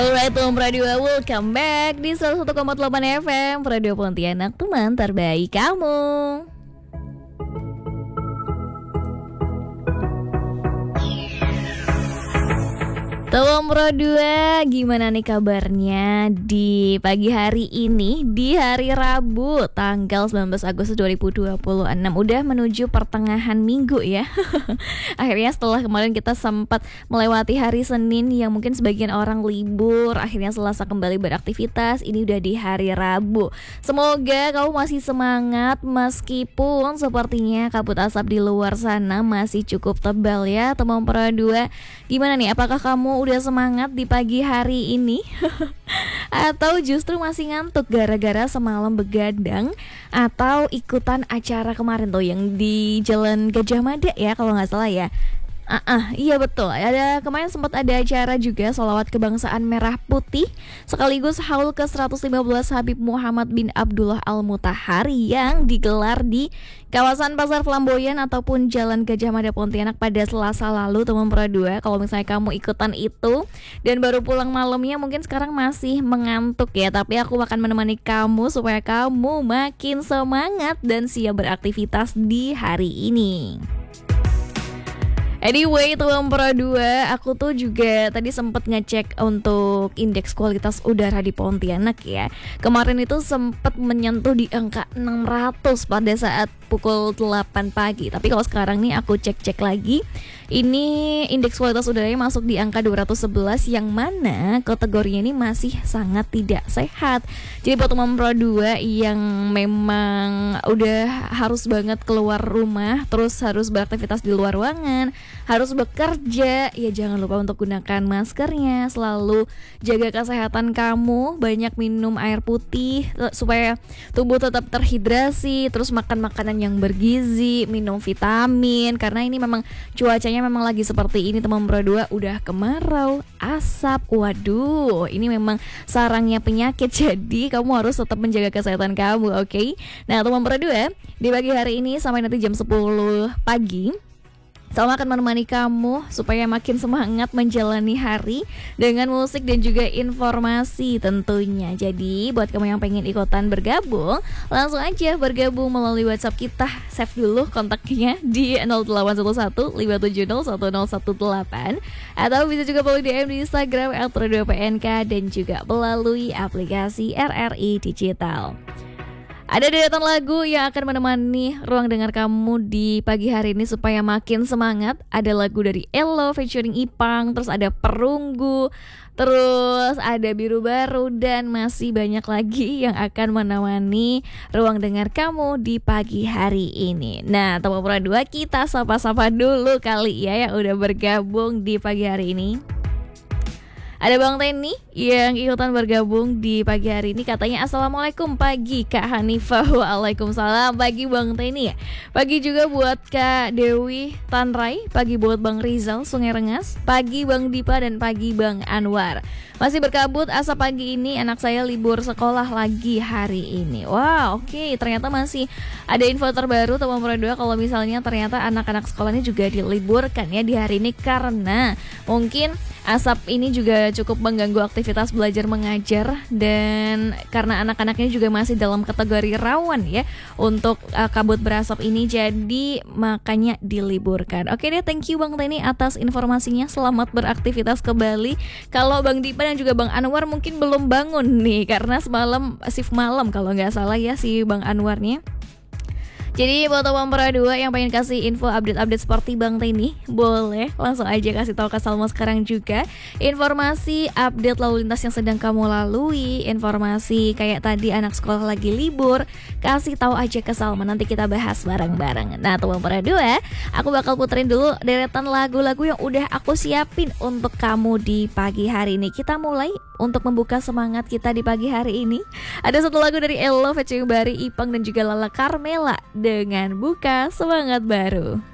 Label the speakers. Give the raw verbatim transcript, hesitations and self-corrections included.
Speaker 1: Alright, Om Radio, welcome back di seratus satu koma delapan F M Radio Pontianak, teman terbaik kamu. Om Radio, gimana nih kabarnya di pagi hari ini, di hari Rabu tanggal sembilan belas Agustus dua ribu dua puluh enam. Udah menuju pertengahan minggu ya. Akhirnya setelah kemarin kita sempat melewati hari Senin yang mungkin sebagian orang libur, akhirnya Selasa kembali beraktivitas. Ini udah di hari Rabu. Semoga kamu masih semangat meskipun sepertinya kabut asap di luar sana masih cukup tebal ya, teman Radio. Gimana nih, apakah kamu udah semangat di pagi hari ini? Atau justru masih ngantuk gara-gara semalam begadang atau ikutan acara kemarin tuh yang di Jalan Gajah Mada ya kalau nggak salah ya. Ah, uh-uh, iya betul. Ada kemarin sempat ada acara juga sholawat kebangsaan merah putih sekaligus haul ke seratus lima belas Habib Muhammad bin Abdullah Al-Mutahari yang digelar di kawasan Pasar Flamboyan ataupun Jalan Gajah Mada Pontianak pada Selasa lalu, teman Pro dua. Kalau misalnya kamu ikutan itu dan baru pulang malamnya, mungkin sekarang masih mengantuk ya, tapi aku akan menemani kamu supaya kamu makin semangat dan siap beraktivitas di hari ini. Anyway, teman Pro dua, aku tuh juga tadi sempat ngecek untuk indeks kualitas udara di Pontianak ya. Kemarin itu sempat menyentuh di angka enam ratus pada saat pukul delapan pagi. Tapi kalau sekarang nih aku cek-cek lagi, ini indeks kualitas udaranya masuk di angka dua ratus sebelas yang mana kategorinya ini masih sangat tidak sehat. Jadi buat teman Pro dua yang memang udah harus banget keluar rumah, terus harus beraktivitas di luar ruangan, harus bekerja, ya jangan lupa untuk gunakan maskernya, selalu jaga kesehatan kamu, banyak minum air putih supaya tubuh tetap terhidrasi, terus makan makanan yang bergizi, minum vitamin, karena ini memang cuacanya memang lagi seperti ini teman Pro dua, udah kemarau, asap, waduh, ini memang sarangnya penyakit, jadi kamu harus tetap menjaga kesehatan kamu, oke? Okay? Nah teman Pro dua, di pagi hari ini sampai nanti jam sepuluh pagi Salma akan menemani kamu supaya makin semangat menjalani hari dengan musik dan juga informasi tentunya. Jadi buat kamu yang pengen ikutan bergabung, langsung aja bergabung melalui WhatsApp kita. Save dulu kontaknya di nol delapan satu satu lima tujuh nol satu nol satu delapan, atau bisa juga follow D M di Instagram et radio P N K dan juga melalui aplikasi R R I Digital. Ada deretan lagu yang akan menemani ruang dengar kamu di pagi hari ini supaya makin semangat. Ada lagu dari Ello featuring Ipang, terus ada Perunggu, terus ada Biru Baru, dan masih banyak lagi yang akan menemani ruang dengar kamu di pagi hari ini. Nah, teman Pro dua, kita sapa-sapa dulu kali ya yang udah bergabung di pagi hari ini. Ada Bang Teni yang ikutan bergabung di pagi hari ini, katanya assalamualaikum pagi Kak Hanifah. Waalaikumsalam pagi Bang Teni ya. Pagi juga buat Kak Dewi Tanrai, pagi buat Bang Rizal Sungai Rengas, pagi Bang Dipa, dan pagi Bang Anwar. Masih berkabut asap pagi ini, anak saya libur sekolah lagi hari ini. Wah, wow, oke, okay. Ternyata masih ada info terbaru teman Pro dua kalau misalnya ternyata anak-anak sekolahnya juga diliburkan ya di hari ini, karena mungkin asap ini juga cukup mengganggu aktivitas belajar mengajar, dan karena anak-anaknya juga masih dalam kategori rawan ya untuk uh, kabut berasap ini, jadi makanya diliburkan. Oke deh, thank you Bang Teni atas informasinya. Selamat beraktivitas kembali. Kalau Bang Dipa dan juga Bang Anwar mungkin belum bangun nih karena semalam shift malam kalau nggak salah ya si Bang Anwarnya. Jadi buat teman Pro dua yang pengen kasih info update-update seperti Bang Teni, boleh langsung aja kasih tahu ke Salma sekarang juga. Informasi update lalu lintas yang sedang kamu lalui, informasi kayak tadi anak sekolah lagi libur, kasih tahu aja ke Salma, nanti kita bahas bareng-bareng. Nah teman Pro dua, aku bakal puterin dulu deretan lagu-lagu yang udah aku siapin untuk kamu di pagi hari ini. Kita mulai untuk membuka semangat kita di pagi hari ini. Ada satu lagu dari Ello featuring Bari, Ipang, dan juga Lala Carmela dengan Buka Semangat Baru.